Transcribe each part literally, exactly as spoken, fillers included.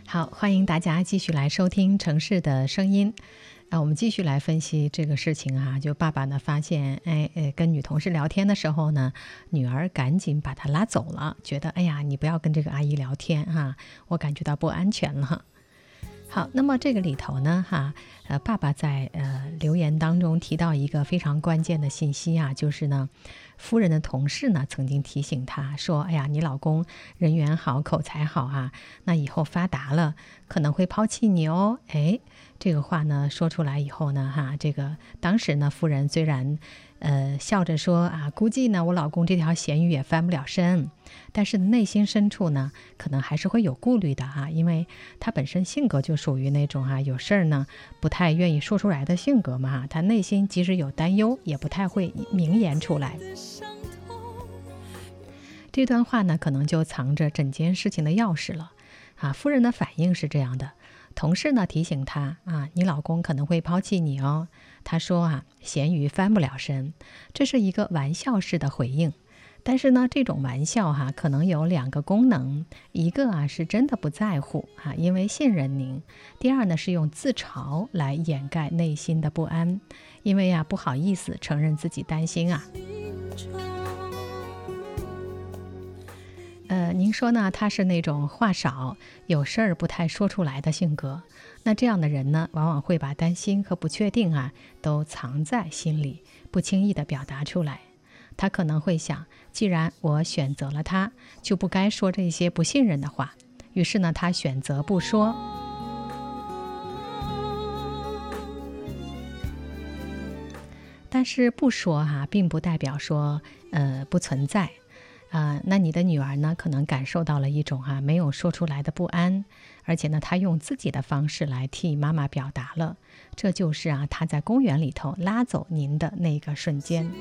好，欢迎大家继续来收听城市的声音。啊，我们继续来分析这个事情啊。就爸爸呢发现，哎，呃，跟女同事聊天的时候呢，女儿赶紧把他拉走了，觉得哎呀，你不要跟这个阿姨聊天啊，我感觉到不安全了。好，那么这个里头呢，哈，呃，爸爸在呃留言当中提到一个非常关键的信息啊，就是呢，夫人的同事呢曾经提醒他说，哎呀，你老公人缘好，口才好啊，那以后发达了可能会抛弃你哦。哎，这个话呢说出来以后呢，哈，这个当时呢，夫人虽然呃笑着说啊，估计呢我老公这条咸鱼也翻不了身。但是内心深处呢，可能还是会有顾虑的哈、啊，因为他本身性格就属于那种哈、啊，有事儿呢不太愿意说出来的性格嘛，他内心即使有担忧，也不太会明言出来。这段话呢，可能就藏着整件事情的钥匙了啊。夫人的反应是这样的，同事呢提醒他啊，你老公可能会抛弃你哦。他说啊，咸鱼翻不了身，这是一个玩笑式的回应。但是呢，这种玩笑哈、啊，可能有两个功能，一个啊是真的不在乎啊，因为信任您；第二呢是用自嘲来掩盖内心的不安，因为啊不好意思承认自己担心啊。呃，您说呢？他是那种话少、有事儿不太说出来的性格。那这样的人呢，往往会把担心和不确定啊都藏在心里，不轻易的表达出来。他可能会想，既然我选择了他，就不该说这些不信任的话。于是呢，他选择不说。但是不说哈、啊，并不代表说呃不存在啊、呃。那你的女儿呢，可能感受到了一种啊没有说出来的不安，而且呢，她用自己的方式来替妈妈表达了。这就是啊，她在公园里头拉走您的那个瞬间。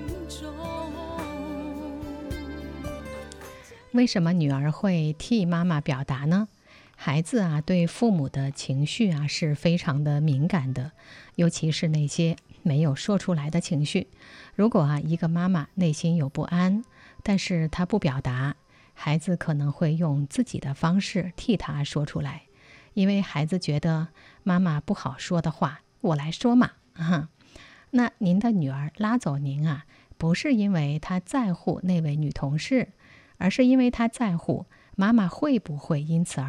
为什么女儿会替妈妈表达呢？孩子啊，对父母的情绪啊是非常的敏感的，尤其是那些没有说出来的情绪。如果啊，一个妈妈内心有不安，但是她不表达，孩子可能会用自己的方式替她说出来，因为孩子觉得妈妈不好说的话，我来说嘛。啊，那您的女儿拉走您啊，不是因为她在乎那位女同事，而是因为他在乎妈妈会不会因此而